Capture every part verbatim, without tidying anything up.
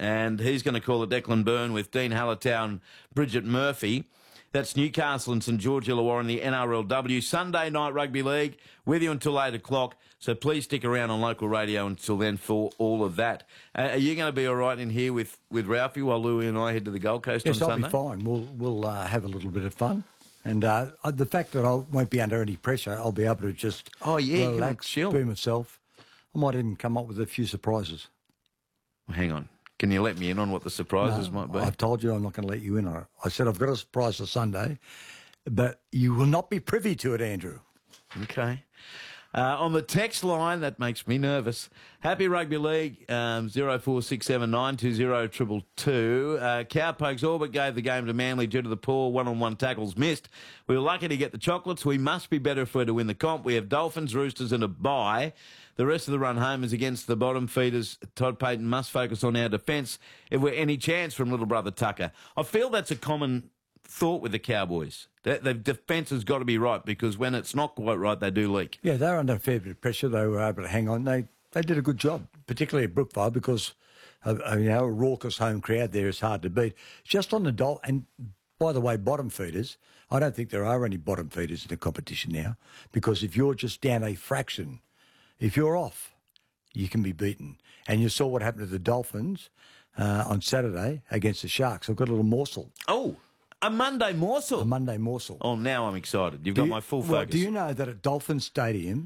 and he's going to call it Declan Byrne with Dean Hallertau and Bridget Murphy. That's Newcastle and St George Illawarra in the N R L W. Sunday night rugby league with you until eight o'clock. So please stick around on local radio until then for all of that. Uh, are you going to be all right in here with, with Ralphie while Louie and I head to the Gold Coast yes, on Sunday? Yes, I'll be fine. We'll, we'll uh, have a little bit of fun. And uh, the fact that I won't be under any pressure, I'll be able to just oh, yeah, relax, chill. be myself. I might even come up with a few surprises. Well, hang on. Can you let me in on what the surprises no, might be? I've told you I'm not going to let you in on it. I said I've got a surprise for Sunday, but you will not be privy to it, Andrew. Okay. Uh, on the text line, that makes me nervous. Happy Rugby League, um, zero four six seven nine two zero two two two. Uh, Cowpokes all but gave the game to Manly due to the poor one-on-one tackles missed. We were lucky to get the chocolates. We must be better if we're to win the comp. We have Dolphins, Roosters and a bye. The rest of the run home is against the bottom feeders. Todd Payton must focus on our defence if we're any chance from little brother Tucker. I feel that's a common thought with the Cowboys. The, the defence has got to be right because when it's not quite right, they do leak. Yeah, they were under a fair bit of pressure. They were able to hang on. They they did a good job, particularly at Brookvale because, uh, you know, a raucous home crowd there is hard to beat. Just on the Dol and by the way, bottom feeders, I don't think there are any bottom feeders in the competition now because if you're just down a fraction, if you're off, you can be beaten. And you saw what happened to the Dolphins uh, on Saturday against the Sharks. I've got a little morsel. Oh, a Monday morsel. A Monday morsel. Oh, now I'm excited. You've do got you, my full well, focus. Do you know that at Dolphin Stadium,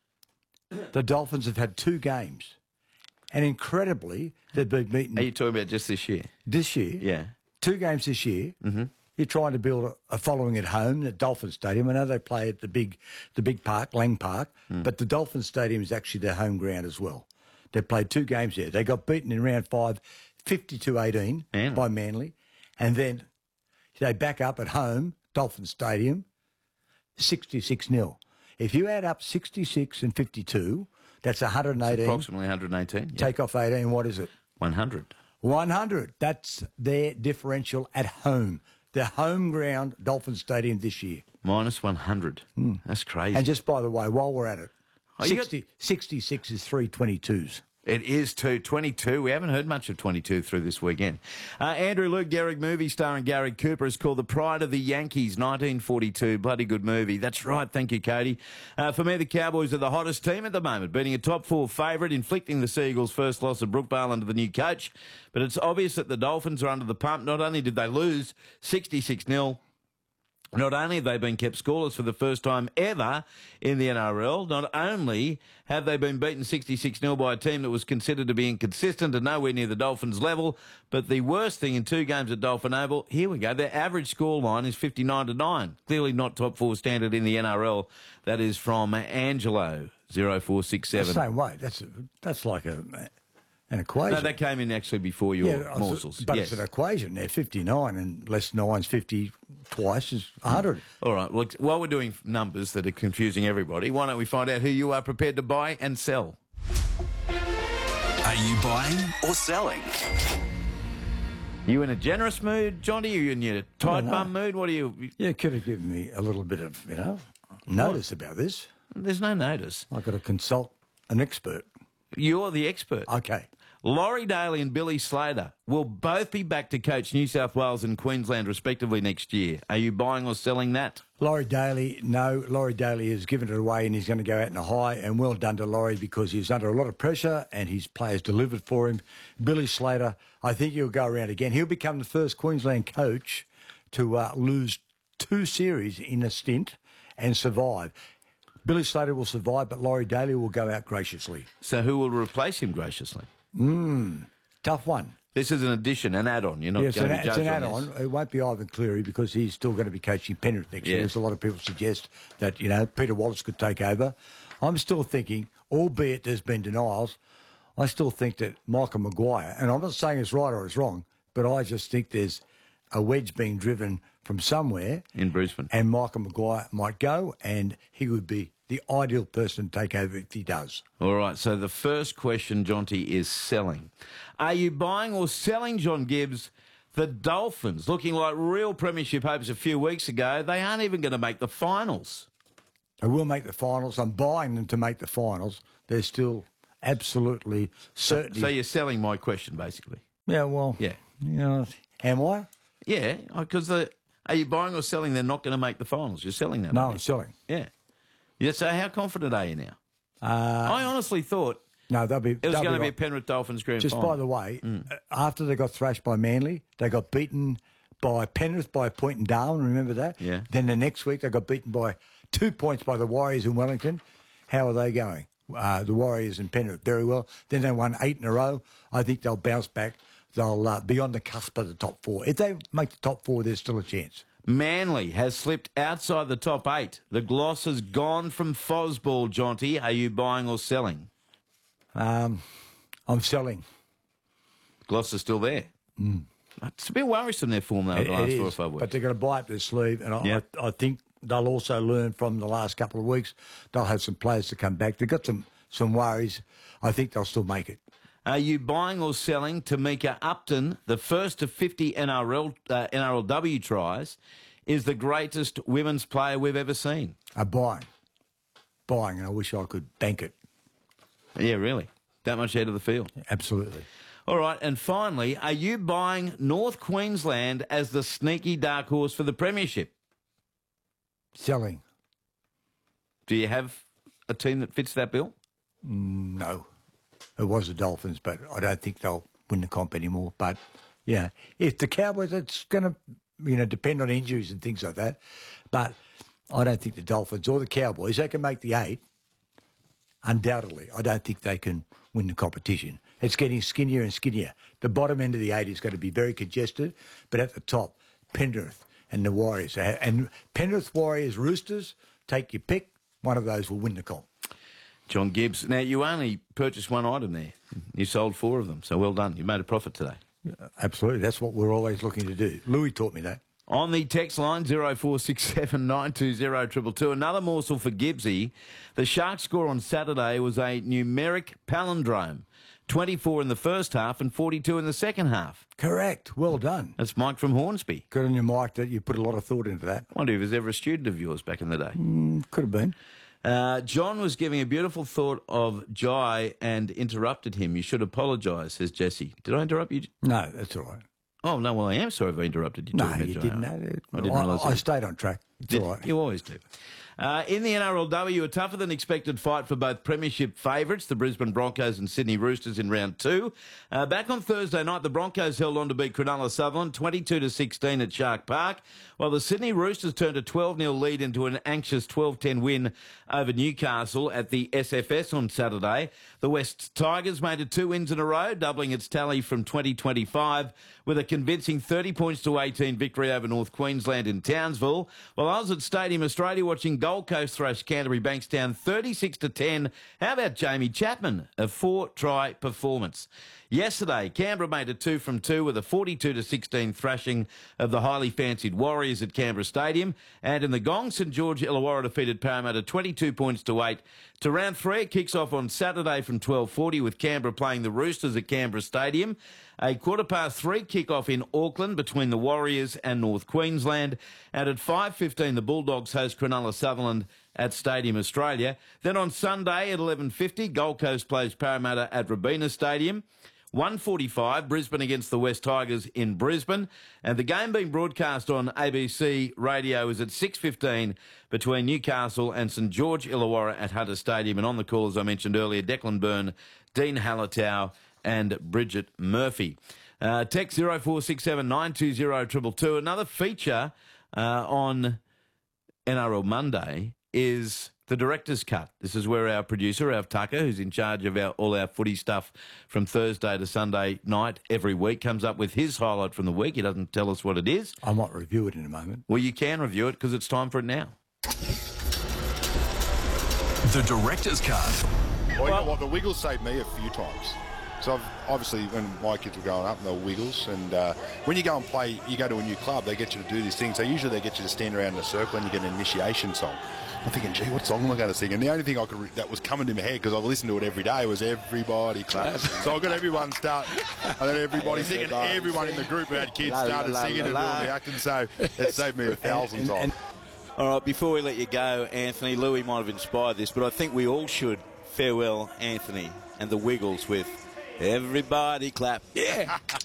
the Dolphins have had two games, and incredibly, they've been beaten. Are you talking about just this year? This year? Yeah. Two games this year. Mm-hmm. You're trying to build a, a following at home at Dolphin Stadium. I know they play at the big, the big park, Lang Park, mm. but the Dolphin Stadium is actually their home ground as well. They played two games there. They got beaten in round five, fifty-two eighteen Manly. by Manly, and then they back up at home, Dolphin Stadium, sixty-six nil. If you add up sixty-six and fifty-two, that's one hundred eighteen. It's approximately one hundred eighteen. Yeah. Take off eighteen, what is it? one hundred. one hundred. That's their differential at home. Their home ground, Dolphin Stadium this year. Minus one hundred. Mm. That's crazy. And just by the way, while we're at it, oh, sixty, got... sixty-six is three twenty-twos. It is two twenty-two. We haven't heard much of twenty-two through this weekend. Uh, Andrew Luke Gehrig movie starring Gary Cooper is called The Pride of the Yankees, nineteen forty-two. Bloody good movie. That's right. Thank you, Cody. Uh, for me, the Cowboys are the hottest team at the moment, beating a top four favourite, inflicting the Seagulls' first loss at Brookvale under the new coach. But it's obvious that the Dolphins are under the pump. Not only did they lose sixty-six nil, not only have they been kept scoreless for the first time ever in the N R L, not only have they been beaten sixty-six nil by a team that was considered to be inconsistent and nowhere near the Dolphins' level, but the worst thing in two games at Dolphin Oval, here we go, their average scoreline is fifty-nine to nine. Clearly not top four standard in the N R L. That is from Angelo, zero four six seven. The same way. That's, a, that's like a... An equation. No, that came in actually before your yeah, morsels. But yes. It's an equation. They're fifty-nine and less nine's fifty twice is one hundred. All right. Well, while we're doing numbers that are confusing everybody, why don't we find out who you are prepared to buy and sell? Are you buying or selling? You in a generous mood, Johnny? Are you in your tight no, no. bum mood? What are you... Yeah, could have given me a little bit of, you know, notice what? about this. There's no notice. I've got to consult an expert. You're the expert. Okay. Laurie Daly and Billy Slater will both be back to coach New South Wales and Queensland respectively next year. Are you buying or selling that? Laurie Daly, no. Laurie Daly has given it away and he's going to go out in a high, and well done to Laurie because he's under a lot of pressure and his players delivered for him. Billy Slater, I think he'll go around again. He'll become the first Queensland coach to uh, lose two series in a stint and survive. Billy Slater will survive, but Laurie Daly will go out graciously. So who will replace him graciously? Hmm, tough one. This is an addition, an add-on. You're not yes, going an, to be it's an judged add-on. on It won't be Ivan Cleary because he's still going to be coaching Penrith next year. Yes. There's a lot of people suggest that, you know, Peter Wallace could take over. I'm still thinking, albeit there's been denials, I still think that Michael Maguire, and I'm not saying it's right or it's wrong, but I just think there's a wedge being driven from somewhere. In Brisbane. And Michael Maguire might go, and he would be the ideal person to take over if he does. All right, so the first question, Jonty, is selling. Are you buying or selling, John Gibbs, the Dolphins? Looking like real premiership hopes a few weeks ago. They aren't even going to make the finals. They will make the finals. I'm buying them to make the finals. They're still absolutely certain. So you're selling my question, basically? Yeah, well, Yeah. you know, am I? Yeah, because the are you buying or selling? They're not going to make the finals. You're selling them. No, aren't I'm you? selling. Yeah. Yeah. So how confident are you now? Uh, I honestly thought no, they'll be. it was they'll going to be a right. Penrith Dolphins grand Just final. by the way, uh, after they got thrashed by Manly, they got beaten by Penrith by a point in Darwin. Remember that? Yeah. Then the next week they got beaten by two points by the Warriors in Wellington. How are they going? Uh, the Warriors and Penrith very well. Then they won eight in a row. I think they'll bounce back. They'll uh, be on the cusp of the top four. If they make the top four, there's still a chance. Manly has slipped outside the top eight. The gloss has gone from Fosball, Jonty. Are you buying or selling? Um, I'm selling. Gloss is still there. Mm. It's a bit worrisome, their form, though, It, the last it four or is, five weeks. but they're going to buy up their sleeve, and I, Yeah. I, I think they'll also learn from the last couple of weeks. They'll have some players to come back. They've got some, some worries. I think they'll still make it. Are you buying or selling Tamika Upton, the first of fifty N R L, uh, N R L W tries, is the greatest women's player we've ever seen? I'm buying. Buying, and I wish I could bank it. Yeah, really? That much ahead of the field? Absolutely. All right, and finally, are you buying North Queensland as the sneaky dark horse for the premiership? Selling. Do you have a team that fits that bill? No. It was the Dolphins, but I don't think they'll win the comp anymore. But, yeah, if the Cowboys, it's going to, you know, depend on injuries and things like that. But I don't think the Dolphins or the Cowboys, they can make the eight. Undoubtedly. I don't think they can win the competition. It's getting skinnier and skinnier. The bottom end of the eight is going to be very congested, but at the top, Penrith and the Warriors. And Penrith, Warriors, Roosters, take your pick. One of those will win the comp. John Gibbs. Now, you only purchased one item there. You sold four of them, so well done. You made a profit today. Yeah, absolutely. That's what we're always looking to do. Louis taught me that. On the text line, zero four six seven nine two zero two two two, another morsel for Gibbsy. The Sharks score on Saturday was a numeric palindrome. twenty-four in the first half and forty-two in the second half. Correct. Well done. That's Mike from Hornsby. Good on your Mike that you put a lot of thought into that. I wonder if he was ever a student of yours back in the day. Mm, could have been. Uh, John was giving a beautiful thought of Jai and interrupted him. You should apologise, says Jesse. Did I interrupt you? No, that's all right. Oh, no, well, I am sorry if I interrupted you. No, talking about you Jai didn't. Arthur. No, I didn't realise I, I that. stayed on track. It's Did- all right. You always do. Uh, in the N R L W, a tougher than expected fight for both premiership favourites, the Brisbane Broncos and Sydney Roosters in round two. Uh, back on Thursday night, the Broncos held on to beat Cronulla Sutherland twenty-two to sixteen at Shark Park, while the Sydney Roosters turned a twelve nil lead into an anxious twelve ten win over Newcastle at the S F S on Saturday. The West Tigers made it two wins in a row, doubling its tally from twenty twenty-five with a convincing thirty points to eighteen victory over North Queensland in Townsville. While I was at Stadium Australia watching Gold Coast thrash Canterbury Bankstown thirty-six to ten. How about Jamie Chapman? A four-try performance. Yesterday, Canberra made it two from two with a forty-two to sixteen thrashing of the highly fancied Warriors at Canberra Stadium. And in the Gong, St George Illawarra defeated Parramatta twenty-two points to eight. To round three, it kicks off on Saturday from twelve forty with Canberra playing the Roosters at Canberra Stadium. A quarter past three kick-off in Auckland between the Warriors and North Queensland. And at five fifteen, the Bulldogs host Cronulla Sutherland at Stadium Australia. Then on Sunday at eleven fifty, Gold Coast plays Parramatta at Robina Stadium. one forty-five, Brisbane against the West Tigers in Brisbane. And the game being broadcast on A B C Radio is at six fifteen between Newcastle and St George Illawarra at Hunter Stadium. And on the call, as I mentioned earlier, Declan Byrne, Dean Hallertau and Bridget Murphy. Uh, text zero four six seven nine two zero two two two. Another feature uh, on N R L Monday is the Director's Cut. This is where our producer, our Tucker, who's in charge of our, all our footy stuff from Thursday to Sunday night every week, comes up with his highlight from the week. He doesn't tell us what it is. I might review it in a moment. Well, you can review it because it's time for it now. The Director's Cut. Well, you know what? The Wiggles saved me a few times. So I've, obviously, when my kids were growing up, they were Wiggles, and uh, when you go and play, you go to a new club, they get you to do these things. So usually they get you to stand around in a circle and you get an initiation song. I'm thinking, gee, what song am I going to sing? And the only thing I could re- that was coming to my head, because I listened to it every day, was Everybody Clap. So I got everyone start, and then everybody singing. Everyone in the group who had kids started singing and doing the acting. So it saved me a thousand times. All right, before we let you go, Anthony, Louis might have inspired this, but I think we all should farewell Anthony and the Wiggles with Everybody Clap. Yeah.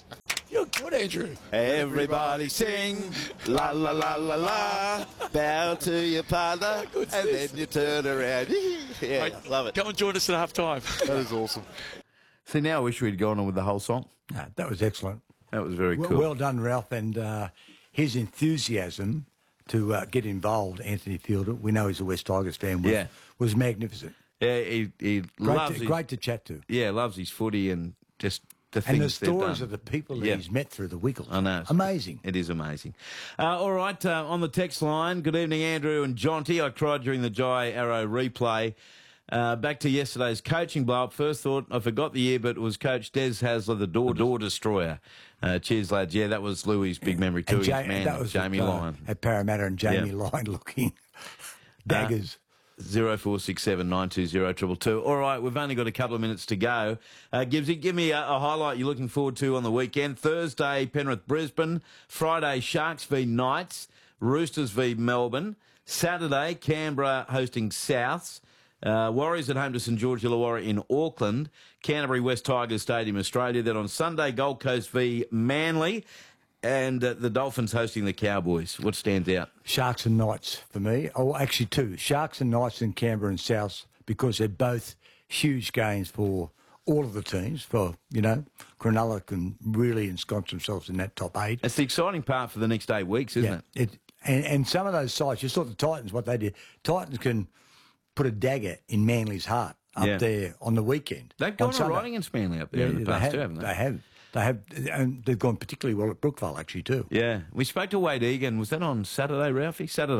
You're good, Andrew. Everybody sing, la la la la la, bow to your partner, and then you turn around. Yeah, Mate, love it. Come and join us at half time. That is awesome. See, now I wish we'd gone on with the whole song. No, that was excellent. That was very Well, cool. well done, Ralph, and uh, his enthusiasm to uh, get involved, Anthony Fielder, we know he's a West Tigers fan, was, Yeah. was magnificent. yeah, he, he Great, loves to, his, great to chat to. yeah, loves his footy and just the And the things they've stories done. of the people that Yeah. he's met through the Wiggles. I know. Amazing. It is amazing. Uh, all right, uh, on the text line, good evening, Andrew and Jonty. I cried during the Jai Arrow replay. Uh, back to yesterday's coaching blow-up. First thought, I forgot the year, but it was Coach Des Hasler, the door, door destroyer. Uh, cheers, lads. Yeah, that was Louis' big memory too. And His Ja- man, that was Jamie at, uh, Lyon. at Parramatta, and Jamie Yeah. Lyon looking daggers. Zero four six seven nine two zero triple two. All right, we've only got a couple of minutes to go. Uh, Gibbsy, give me a, a highlight you're looking forward to on the weekend. Thursday, Penrith, Brisbane. Friday, Sharks v Knights. Roosters v Melbourne. Saturday, Canberra hosting Souths. Uh, Warriors at home to St George Illawarra in Auckland. Canterbury West Tigers Stadium, Australia. Then on Sunday, Gold Coast v Manly. And uh, the Dolphins hosting the Cowboys. What stands out? Sharks and Knights for me. Oh, actually two. Sharks and Knights in Canberra and South, because they're both huge games for all of the teams. For, you know, Cronulla can really ensconce themselves in that top eight. It's the exciting part for the next eight weeks, isn't it? it and, and some of those sides, you saw the Titans, what they did. Titans can put a dagger in Manly's heart up Yeah. there on the weekend. They've gone On all Sunday. right against Manly up there in the they past have, too, haven't they? They have. They have, and they've gone particularly well at Brookvale, actually, too. Yeah. We spoke to Wade Egan. Was that on Saturday, Ralphie? Saturday.